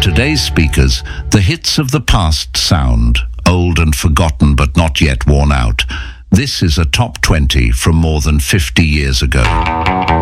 today's speakers, the hits of the past sound, old and forgotten but not yet worn out. This is a top 20 from more than 50 years ago.